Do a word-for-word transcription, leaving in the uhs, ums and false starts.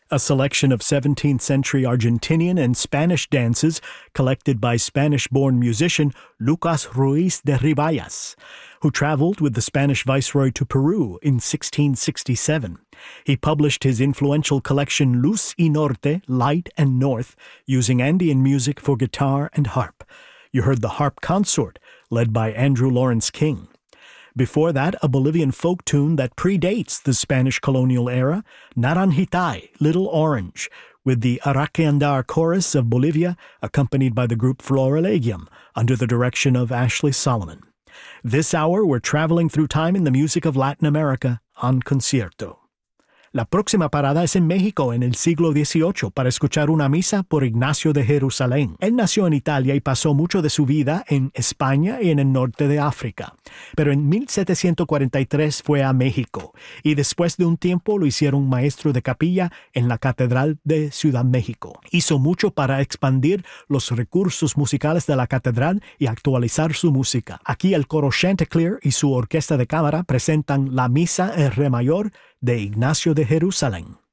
a selection of seventeenth century Argentinian and Spanish dances collected by Spanish-born musician Lucas Ruiz de Ribayas, who traveled with the Spanish viceroy to Peru in sixteen sixty-seven. He published his influential collection Luz y Norte, Light and North, using Andean music for guitar and harp. You heard the Harp Consort, led by Andrew Lawrence King. Before that, a Bolivian folk tune that predates the Spanish colonial era, Naranjitay, Little Orange, with the Araqueandar Chorus of Bolivia, accompanied by the group Florilegium, under the direction of Ashley Solomon. This hour, we're traveling through time in the music of Latin America on Concierto. La próxima parada es en México en el siglo dieciocho para escuchar una misa por Ignacio de Jerusalén. Él nació en Italia y pasó mucho de su vida en España y en el norte de África. Pero en mil setecientos cuarenta y tres fue a México y después de un tiempo lo hicieron maestro de capilla en la Catedral de Ciudad México. Hizo mucho para expandir los recursos musicales de la catedral y actualizar su música. Aquí el coro Chanticleer y su orquesta de cámara presentan la misa en re mayor de Ignacio de Jerusalén.